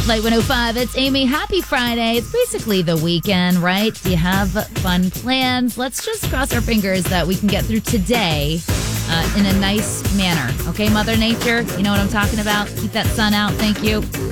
Light 105, it's Amy. Happy Friday. It's basically the weekend, right? Do you have fun plans? Let's just cross our fingers that we can get through today in a nice manner. Okay, Mother Nature? You know what I'm talking about? Keep that sun out. Thank you.